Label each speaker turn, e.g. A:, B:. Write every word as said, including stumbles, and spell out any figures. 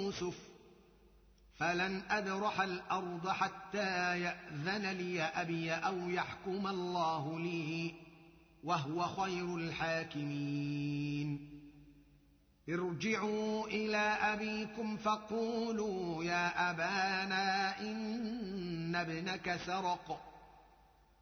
A: يوسف فلن أبرح الأرض حتى يأذن لي أبي أو يحكم الله لي وهو خير الحاكمين ارجعوا إلى أبيكم فقولوا يا أبانا إن ابنك سرق